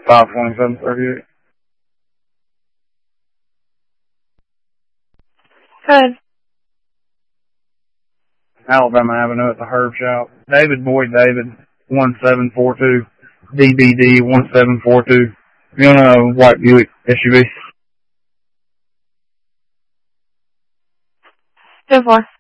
52738. Good. Alabama Avenue at the Herb Shop. David Boyd David, 1742. DBD 1742. You want a white Buick SUV? Good for.